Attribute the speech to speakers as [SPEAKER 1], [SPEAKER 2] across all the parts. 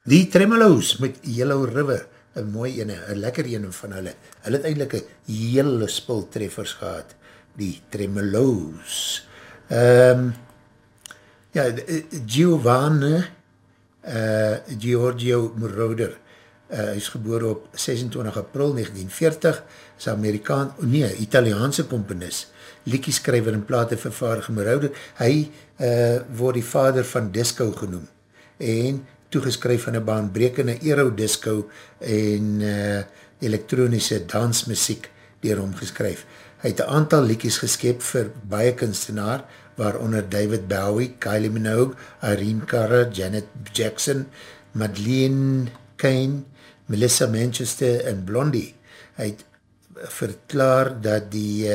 [SPEAKER 1] Die Tremolos met Yellow River, een mooi ene, een lekker ene van hulle. Hulle het eindelijk een hele spul treffers gehad, die Tremolos. Ja, Giovanni Giorgio Moroder, hy is gebore op 26 april 1940, is Italiaanse komponis, liedjeskrywer en platenvervaardiger Moroder. Hy word die vader van disco genoem en toegeskryf van 'n baanbrekende Eurodisco en elektronische dansmusiek deur hom geskryf. Hy het 'n aantal liedjies geskep vir baie kunstenaar, waaronder David Bowie, Kylie Minogue, Irene Cara, Janet Jackson, Madeleine Kane, Melissa Manchester en Blondie. Hy het verklaar dat die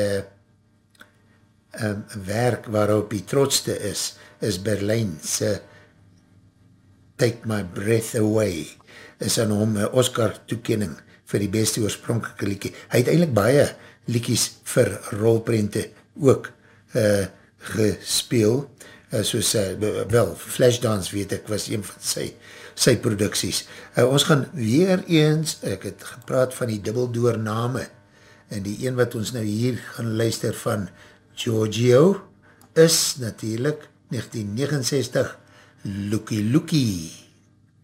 [SPEAKER 1] werk waarop hy trotste is Berlijn se Take My Breath Away, is aan hom 'n Oscar toekenning vir die beste oorspronklike liedjie. Hy het eintlik baie liedjies vir rolprente ook gespeel, soos, wel, Flashdance weet ek, was een van sy produksies. Ons gaan weer eens, ek het gepraat van die dubbeldoor name, en die een wat ons nou hier gaan luister van Giorgio, is natuurlijk 1969 Looky Looky.